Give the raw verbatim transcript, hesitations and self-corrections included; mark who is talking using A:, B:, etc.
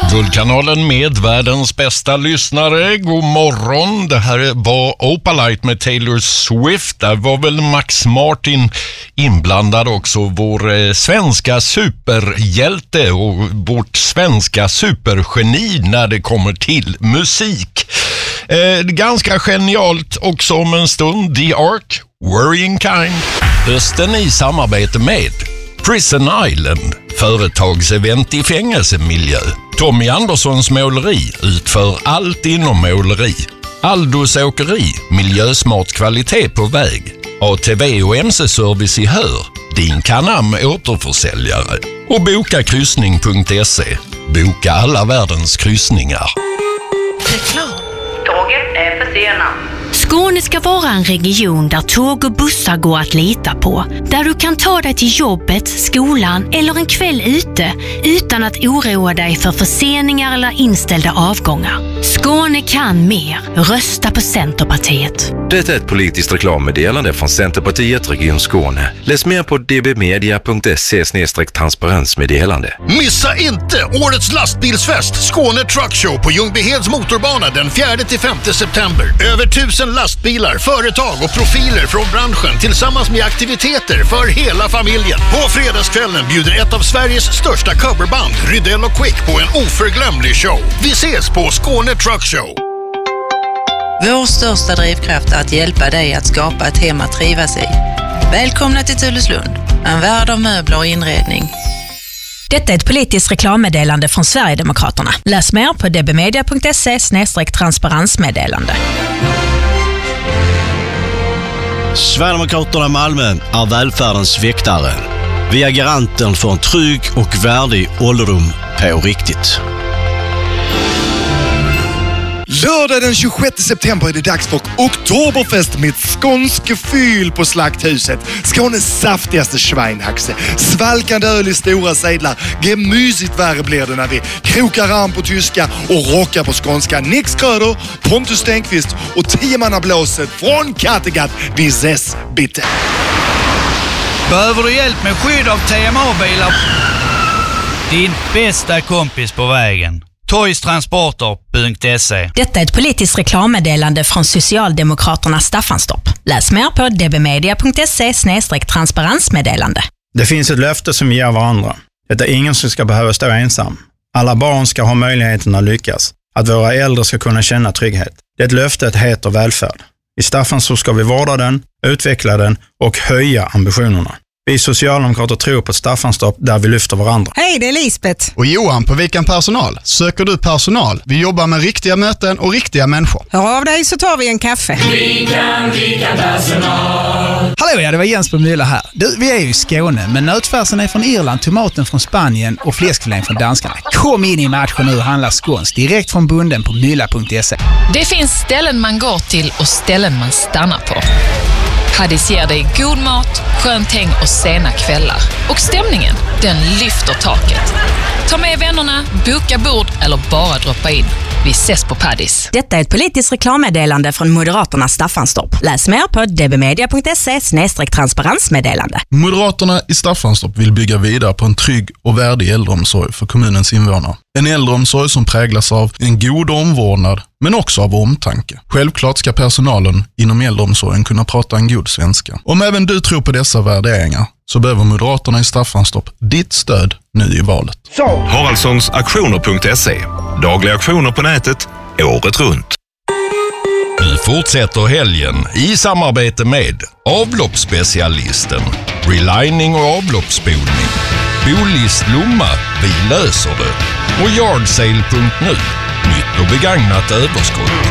A: Guldkanalen med världens bästa lyssnare. God morgon. Det här var Opalite med Taylor Swift. Där var väl Max Martin inblandad också. Vår eh, svenska superhjälte och vårt svenska supergeni när det kommer till musik. Eh, ganska genialt också om en stund. The Ark, Worrying Kind. Hösten i samarbete med Prison Island, företagsevent i fängelsemiljö. Tommy Anderssons måleri utför allt inom måleri. Aldos åkeri, miljösmart kvalitet på väg. A T V och M C-service i Hör, din Canam återförsäljare. Och boka kryssning punkt se. Boka alla världens kryssningar.
B: Reklam. Tåget är försenat.
C: Skåne ska vara en region där tåg och bussar går att lita på. Där du kan ta dig till jobbet, skolan eller en kväll ute utan att oroa dig för förseningar eller inställda avgångar. Skåne kan mer. Rösta på Centerpartiet.
D: Det är ett politiskt reklammeddelande från Centerpartiet Region Skåne. Läs mer på d b media punkt se slash transparensmeddelande.
E: Missa inte årets lastbilsfest Skåne Truck Show på Ljungbyheds motorbana den fjärde till femte september. Över tusen lastbilar, företag och profiler från branschen tillsammans med aktiviteter för hela familjen. På fredagskvällen bjuder ett av Sveriges största coverband, Rydell och Quick, på en oförglömlig show. Vi ses på Skåne Truck Show.
B: Vår största drivkraft är att hjälpa dig att skapa ett hem att trivas i. Välkomna till Tulleslund, en värld av möbler och inredning.
F: Detta är ett politiskt reklammeddelande från Sverigedemokraterna. Läs mer på d b media punkt se slash transparensmeddelande.
G: Sverigedemokraterna Malmö är välfärdens väktare. Vi är garanten för en trygg och värdig ålderdom på riktigt.
H: Lördag den tjugosjätte september är det dags för Oktoberfest med skånsk fyll på Slakthuset. Skånes saftigaste schweinhaxe. Svalkande öl i stora sedlar. Gemysigt värre blir det när vi krokar arm på tyska och rockar på skånska. Nix Kröder, Pontus Stenqvist och tiomannablåset från Kattegatt. Vi ses bitte.
I: Behöver du hjälp med skydd av T M A-bilar? Din bästa kompis på vägen. toys transporter punkt se.
F: Detta är ett politiskt reklammeddelande från Socialdemokraterna Staffanstorp. Läs mer på d b media punkt se slash transparensmeddelande.
J: Det finns ett löfte som vi ger varandra. Det är ingen som ska behöva stå ensam. Alla barn ska ha möjligheten att lyckas. Att våra äldre ska kunna känna trygghet. Det löftet heter välfärd. I Staffanstorp ska vi vårda den, utveckla den och höja ambitionerna. Vi socialdemokrater tror på Staffanstorp där vi lyfter varandra.
K: Hej, det är Lisbeth.
L: Och Johan på Vikan Personal. Söker du personal? Vi jobbar med riktiga möten och riktiga människor.
K: Hör av dig så tar vi en kaffe.
M: Vikan, Vikan Personal.
N: Hallå, ja, det var Jens på Mylla här. Du, vi är ju i Skåne, men nötfärsen är från Irland, tomaten från Spanien och fläskfilén från danskarna. Kom in i matchen nu och handla skåns direkt från bunden på mylla punkt se.
O: Det finns ställen man går till och ställen man stannar på. Paddis ger dig god mat, skönt häng och sena kvällar. Och stämningen, den lyfter taket. Ta med vännerna, boka bord eller bara droppa in. Vi ses på Paddis.
F: Detta är ett politiskt reklammeddelande från Moderaterna Staffanstorp. Läs mer på d b media punkt se slash transparensmeddelande.
P: Moderaterna i Staffanstorp vill bygga vidare på en trygg och värdig äldreomsorg för kommunens invånare. En äldreomsorg som präglas av en god omvårdnad, men också av omtanke. Självklart ska personalen inom äldreomsorgen kunna prata en god svenska. Om även du tror på dessa värderingar så behöver Moderaterna i Staffanstorp ditt stöd nu i valet.
D: Haraldssons auktioner punkt se. Dagliga auktioner på nätet, året runt.
A: Nu fortsätter helgen i samarbete med avloppsspecialisten, relining och avloppsspolning, Bolist Lomma, vi löser det, och yardsale punkt nu, nytt och begagnat överskott.